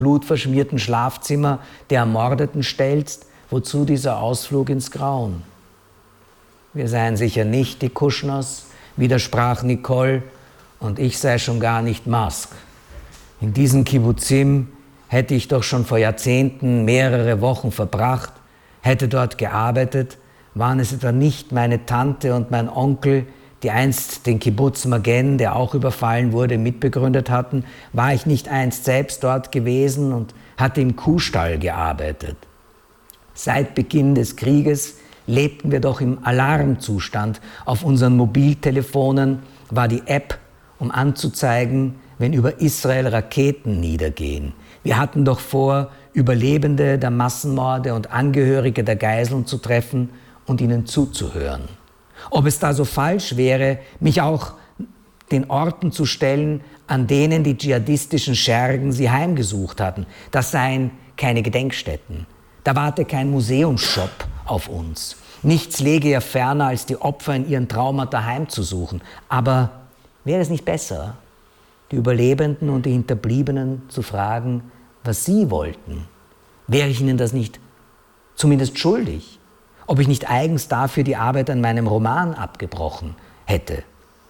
blutverschmierten Schlafzimmer der Ermordeten stellst, wozu dieser Ausflug ins Grauen? Wir seien sicher nicht die Kuschners, widersprach Nicole, und ich sei schon gar nicht Musk. In diesem Kibbutzim hätte ich doch schon vor Jahrzehnten mehrere Wochen verbracht, hätte dort gearbeitet, waren es etwa nicht meine Tante und mein Onkel, die einst den Kibbutz Magen, der auch überfallen wurde, mitbegründet hatten, war ich nicht einst selbst dort gewesen und hatte im Kuhstall gearbeitet. Seit Beginn des Krieges lebten wir doch im Alarmzustand. Auf unseren Mobiltelefonen war die App, um anzuzeigen, wenn über Israel Raketen niedergehen. Wir hatten doch vor, Überlebende der Massenmorde und Angehörige der Geiseln zu treffen und ihnen zuzuhören. Ob es da so falsch wäre, mich auch den Orten zu stellen, an denen die dschihadistischen Schergen sie heimgesucht hatten. Das seien keine Gedenkstätten. Da warte kein Museumsshop auf uns. Nichts läge ja ferner, als die Opfer in ihren Traumata heimzusuchen. Aber wäre es nicht besser, die Überlebenden und die Hinterbliebenen zu fragen, was sie wollten? Wäre ich ihnen das nicht zumindest schuldig? Ob ich nicht eigens dafür die Arbeit an meinem Roman abgebrochen hätte?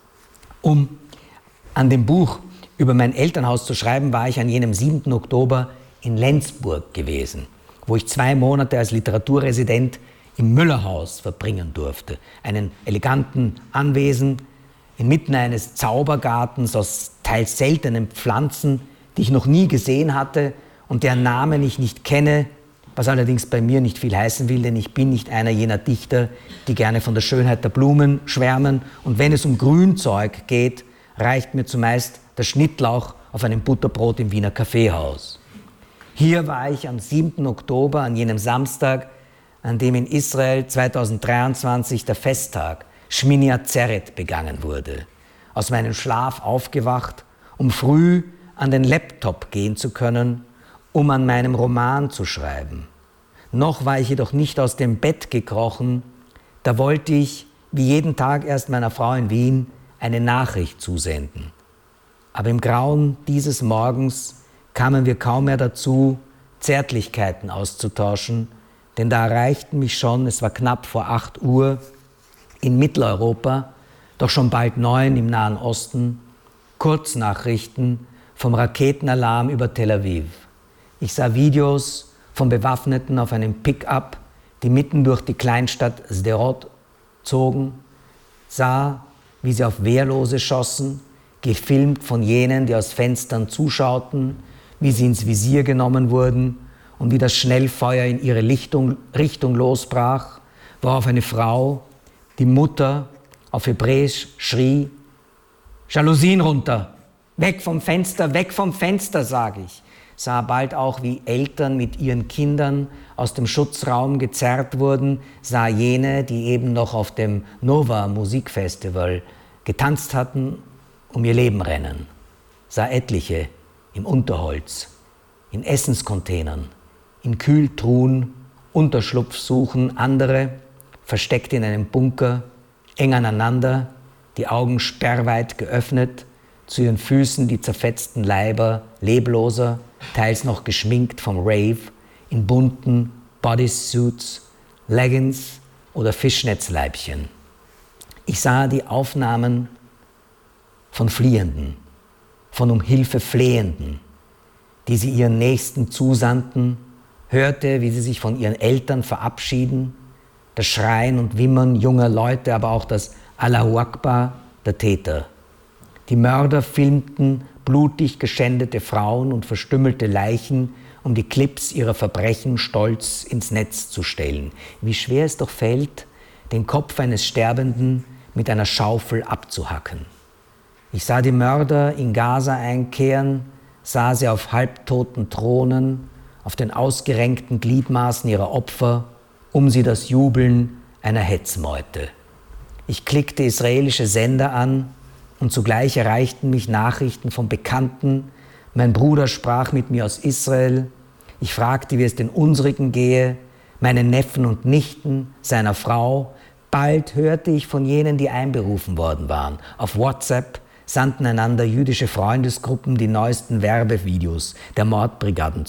Um an dem Buch über mein Elternhaus zu schreiben, war ich an jenem 7. Oktober in Lenzburg gewesen, wo ich 2 Monate als Literaturresident im Müllerhaus verbringen durfte. Einen eleganten Anwesen inmitten eines Zaubergartens aus teils seltenen Pflanzen, die ich noch nie gesehen hatte und deren Namen ich nicht kenne, was allerdings bei mir nicht viel heißen will, denn ich bin nicht einer jener Dichter, die gerne von der Schönheit der Blumen schwärmen. Und wenn es um Grünzeug geht, reicht mir zumeist der Schnittlauch auf einem Butterbrot im Wiener Kaffeehaus. Hier war ich am 7. Oktober, an jenem Samstag, an dem in Israel 2023 der Festtag Shmini Atzeret begangen wurde. Aus meinem Schlaf aufgewacht, um früh an den Laptop gehen zu können, um an meinem Roman zu schreiben. Noch war ich jedoch nicht aus dem Bett gekrochen, da wollte ich, wie jeden Tag erst meiner Frau in Wien, eine Nachricht zusenden. Aber im Grauen dieses Morgens kamen wir kaum mehr dazu, Zärtlichkeiten auszutauschen, denn da erreichten mich schon, es war knapp vor 8 Uhr, in Mitteleuropa, doch schon bald 9 im Nahen Osten, Kurznachrichten vom Raketenalarm über Tel Aviv. Ich sah Videos von Bewaffneten auf einem Pickup, die mitten durch die Kleinstadt Sderot zogen, sah, wie sie auf Wehrlose schossen, gefilmt von jenen, die aus Fenstern zuschauten, wie sie ins Visier genommen wurden und wie das Schnellfeuer in ihre Richtung losbrach, worauf eine Frau, die Mutter, auf Hebräisch schrie: Jalousien runter, weg vom Fenster, sage ich. Sah bald auch, wie Eltern mit ihren Kindern aus dem Schutzraum gezerrt wurden, sah jene, die eben noch auf dem Nova Musikfestival getanzt hatten, um ihr Leben rennen. Sah etliche im Unterholz, in Essenscontainern, in Kühltruhen Unterschlupf suchen, andere versteckt in einem Bunker, eng aneinander, die Augen sperrweit geöffnet, zu ihren Füßen die zerfetzten Leiber lebloser, teils noch geschminkt vom Rave, in bunten Bodysuits, Leggings oder Fischnetzleibchen. Ich sah die Aufnahmen von Fliehenden, von um Hilfe Flehenden, die sie ihren Nächsten zusandten, hörte, wie sie sich von ihren Eltern verabschieden, das Schreien und Wimmern junger Leute, aber auch das Allahu Akbar der Täter. Die Mörder filmten blutig geschändete Frauen und verstümmelte Leichen, um die Clips ihrer Verbrechen stolz ins Netz zu stellen. Wie schwer es doch fällt, den Kopf eines Sterbenden mit einer Schaufel abzuhacken. Ich sah die Mörder in Gaza einkehren, sah sie auf halbtoten Thronen, auf den ausgerenkten Gliedmaßen ihrer Opfer, um sie das Jubeln einer Hetzmeute. Ich klickte israelische Sender an und zugleich erreichten mich Nachrichten von Bekannten. Mein Bruder sprach mit mir aus Israel. Ich fragte, wie es den unsrigen gehe, meinen Neffen und Nichten, seiner Frau. Bald hörte ich von jenen, die einberufen worden waren. Auf WhatsApp sandten einander jüdische Freundesgruppen die neuesten Werbevideos der Mordbrigaden